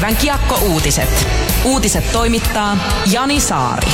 Pelipäivän Kiekko-uutiset. Uutiset toimittaa Jani Saari.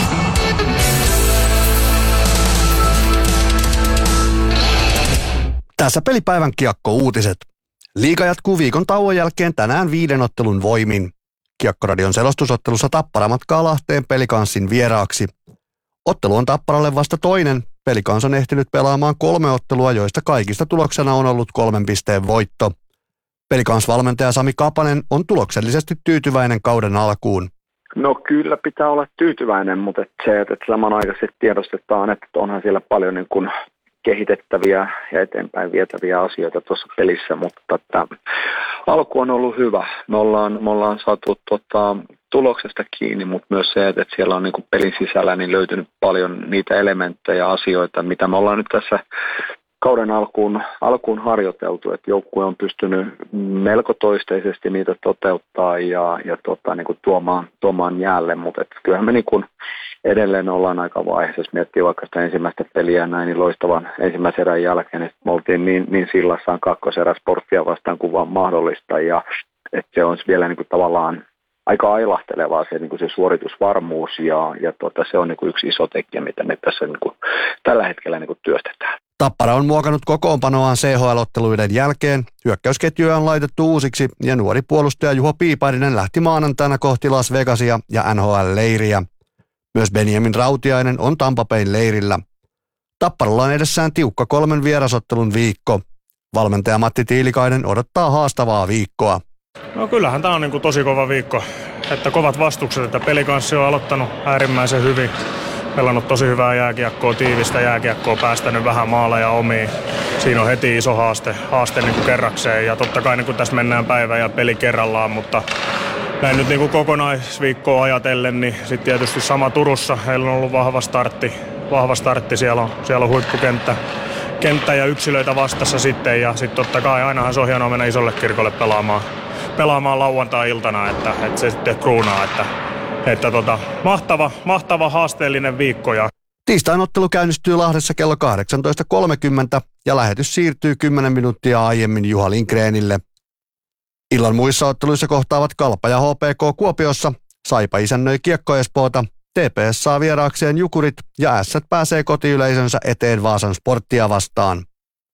Tässä Pelipäivän Kiekko-uutiset. Liiga jatkuu viikon tauon jälkeen tänään 5 ottelun voimin. Kiekkoradion selostusottelussa Tappara matkaa Lahteen Pelikanssin vieraaksi. Ottelu on Tapparalle vasta toinen. Pelikans on ehtinyt pelaamaan 3 ottelua, joista kaikista tuloksena on ollut 3 pisteen voitto. Pelikans-valmentaja Sami Kapanen on tuloksellisesti tyytyväinen kauden alkuun. No kyllä pitää olla tyytyväinen, mutta että samanaikaisesti tiedostetaan, että onhan siellä paljon niin kuin kehitettäviä ja eteenpäin vietäviä asioita tuossa pelissä, mutta alku on ollut hyvä. Me ollaan saatu tuloksesta kiinni, mutta myös se, että siellä on niin kuin pelin sisällä niin löytynyt paljon niitä elementtejä ja asioita, mitä me ollaan nyt tässä kauden alkuun harjoiteltu, että joukkue on pystynyt melko toisteisesti niitä toteuttaa ja niin kuin tuomaan jäälle, mutta kyllähän me niin kuin edelleen ollaan aika vaiheessa, jos miettii vaikka sitä ensimmäistä peliä näin, niin loistavan ensimmäisen erän jälkeen, että me oltiin niin sillassaan kakkoserä Sporttia vastaan kuin vaan mahdollista, ja että se on vielä niin kuin tavallaan aika ailahtelevaa se, niin kuin se suoritusvarmuus, ja se on niin kuin yksi iso tekijä, mitä me tässä niin kuin tällä hetkellä niin kuin työstetään. Tappara on muokannut kokoonpanoaan CHL-otteluiden jälkeen. Hyökkäysketjuja on laitettu uusiksi ja nuori puolustaja Juho Piiparinen lähti maanantaina kohti Las Vegasia ja NHL-leiriä. Myös Benjamin Rautiainen on Tampa Bayn leirillä. Tapparalla on edessään tiukka 3 vierasottelun viikko. Valmentaja Matti Tiilikainen odottaa haastavaa viikkoa. No kyllähän tämä on niin kuin tosi kova viikko. Että kovat vastukset, että Pelikanssi on aloittanut äärimmäisen hyvin. Pelannut tosi hyvää jääkiekkoa, tiivistä jääkiekkoa, päästänyt vähän maaleja omiin. Siinä on heti iso haaste niin kuin kerrakseen, ja totta kai niin kuin tässä mennään päivä ja peli kerrallaan, mutta näin nyt niin kuin kokonaisviikkoa ajatellen, niin sitten tietysti sama Turussa. Heillä on ollut vahva startti, siellä on huippukenttä ja yksilöitä vastassa sitten, ja sitten totta kai ainahan se on hienoa mennä Isolle kirkolle pelaamaan lauantai-iltana, että se sitten kruunaa, että mahtava haasteellinen viikko. Tiistain ottelu käynnistyy Lahdessa kello 18.30 ja lähetys siirtyy 10 minuuttia aiemmin Juha Lindgrenille. Illan muissa otteluissa kohtaavat Kalpa ja HPK Kuopiossa, Saipa isännöi Kiekko Espoota, TPS saa vieraakseen Jukurit ja Ässät pääsee kotiyleisönsä eteen Vaasan Sporttia vastaan.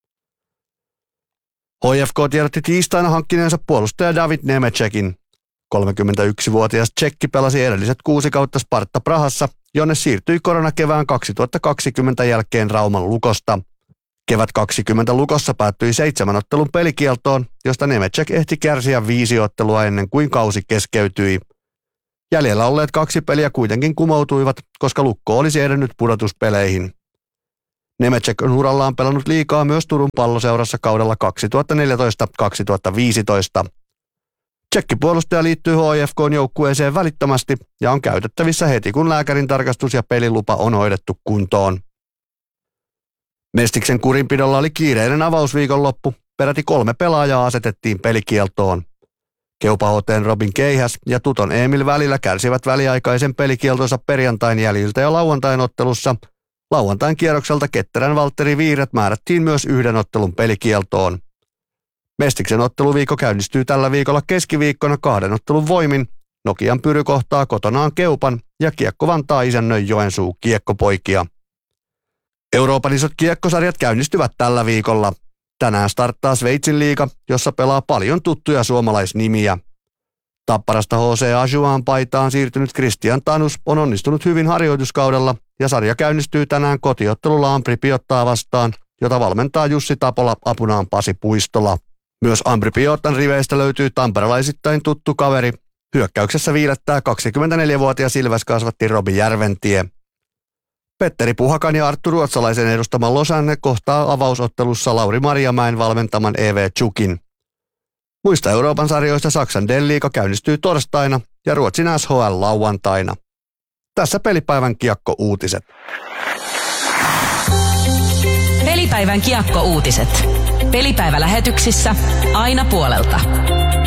HFK tiedotti tiistaina hankkineensa puolustaja David Nemecekin. 31-vuotias tsekki pelasi edelliset 6 kautta Sparta Prahassa, jonne siirtyi koronakevään 2020 jälkeen Rauman Lukosta. Kevät 20 Lukossa päättyi 7 ottelun pelikieltoon, josta Nemecek ehti kärsiä 5 ottelua ennen kuin kausi keskeytyi. Jäljellä olleet 2 peliä kuitenkin kumoutuivat, koska Lukko olisi edennyt pudotuspeleihin. Nemecek on urallaan pelannut liikaa myös Turun Palloseurassa kaudella 2014-2015. Tsekkipuolustaja liittyy HFK:n joukkueeseen välittömästi ja on käytettävissä heti, kun lääkärin tarkastus ja pelilupa on hoidettu kuntoon. Mestiksen kurinpidolla oli kiireinen avausviikonloppu. Peräti 3 pelaajaa asetettiin pelikieltoon. Keupa HT:n Robin Keihäs ja Tuton Emil välillä kärsivät väliaikaisen pelikieltonsa perjantain jäljiltä ja lauantain ottelussa. Lauantain kierrokselta ketterän Valtteri Viiret määrättiin myös 1 ottelun pelikieltoon. Mestiksen otteluviikko käynnistyy tällä viikolla keskiviikkona 2 ottelun voimin. Nokian Pyry kohtaa kotonaan Keupan ja Kiekko Vantaa isännöi Joensuu Kiekkopoikia. Euroopan isot kiekkosarjat käynnistyvät tällä viikolla. Tänään starttaa Sveitsin liiga, jossa pelaa paljon tuttuja suomalaisnimiä. Tapparasta HC Ajuan paitaan siirtynyt Christian Tanus on onnistunut hyvin harjoituskaudella ja sarja käynnistyy tänään kotiottelulla Ambri Piottaa vastaan, jota valmentaa Jussi Tapola apunaan Pasi Puistola. Myös Ambri Piottan riveistä löytyy tamperelaisittain tuttu kaveri. Hyökkäyksessä viilettää 24-vuotias Ilves-kasvatti Robi Järventie. Petteri Puhakan ja Arttu Ruotsalaisen edustama Losanne kohtaa avausottelussa Lauri Marjamäen valmentaman EV Chukin. Muista Euroopan sarjoista Saksan D-liiga käynnistyy torstaina ja Ruotsin SHL lauantaina. Tässä Pelipäivän Kiekko-uutiset. Pelipäivän Kiekko-uutiset. Pelipäivälähetyksissä aina puolelta.